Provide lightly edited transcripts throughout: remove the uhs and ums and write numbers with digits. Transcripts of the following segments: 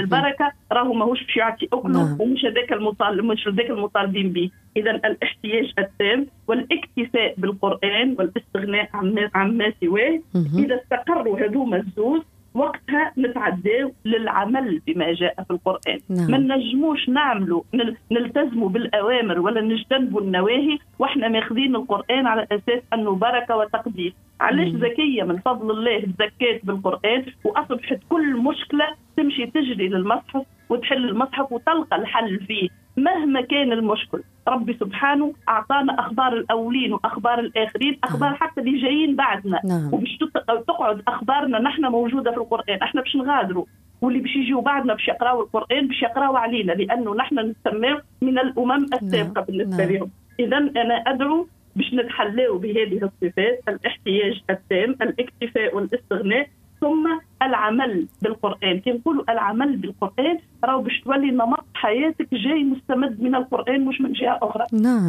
البركة راهو ماهوش باش يعطي أكله ومش هذاك المطالبين به. إذا الاحتياج التام والاكتفاء بالقرآن والاستغناء عما سواه، إذا استقروا هذوما الزوز وقتها نتعداو للعمل بما جاء في القرآن. ما نجموش نعملوا نلتزموا بالأوامر ولا نجتنبوا النواهي واحنا ماخذين القرآن على أساس أنه بركة وتقديس. علاش زكية من فضل الله تزكيت بالقرآن وأصبحت كل مشكلة تمشي تجري للمصحف وتحل المصحف وتلقى الحل فيه مهما كان المشكل. ربي سبحانه أعطانا أخبار الأولين وأخبار الآخرين، أخبار حتى اللي جايين بعدنا، وباش تقعد أخبارنا نحن موجودة في القرآن. احنا باش نغادروا واللي باش يجيوا بعدنا باش يقراوا القرآن باش يقراوا علينا، لأنه نحن نسميه من الأمم السابقة بالنسبة لهم. إذا أنا أدعو باش نتحلوا بهذه الصفات: الاحتياج التام، الاكتفاء والاستغناء، ثم العمل بالقرآن. كي نقولوا العمل بالقرآن راهو باش تولي نمط حياتك جاي مستمد من القرآن مش من جهة أخرى.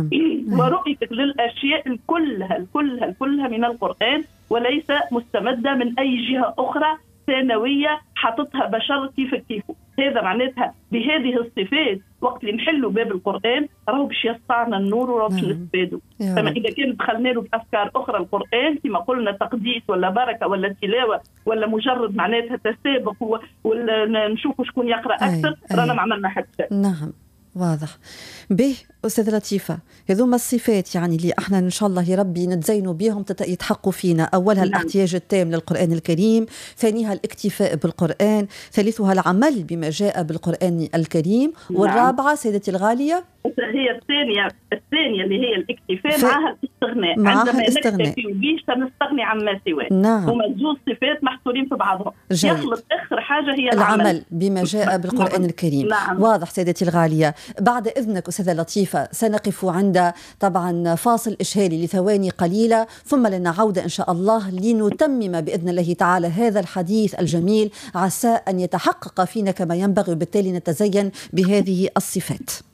ورؤيتك للأشياء كلها من القرآن وليس مستمدة من أي جهة أخرى ثانوية حطتها بشر كيفه. هذا معناتها بهذه الصفات وقت اللي نحلوا باب القرآن راهو باش يسطعنا النور وراهو باش نستفادوا. فما إذا كان دخلنا له بأفكار أخرى القرآن كما قلنا تقديس ولا بركة ولا تلاوة ولا مجرد معناتها تسابق ولا نشوفوا شكون يقرأ أكثر، رانا ما عملنا حتى. نعم واضح. به أستاذ لطيفة، هذوما الصفات يعني اللي احنا إن شاء الله يا ربي نتزينوا بهم يتحققوا فينا. أولها الاحتياج التام للقرآن الكريم، ثانيها الاكتفاء بالقرآن، ثالثها العمل بما جاء بالقرآن الكريم، والرابعة سيدتي الغالية هي الثانية اللي هي الاكتفاء معها الاستغناء. عندما نكتفي وبيش سنستغني عما سواه. هما زوج صفات محصورين في بعضهم. يخلط آخر حاجة هي العمل بما جاء بالقرآن الكريم. واضح سيدتي الغالية. بعد إذنك أستاذة لطيفة سنقف عند طبعا فاصل إشهالي لثواني قليلة، ثم لنا عودة إن شاء الله لنتمم بإذن الله تعالى هذا الحديث الجميل، عسى أن يتحقق فينا كما ينبغي وبالتالي نتزين بهذه الصفات.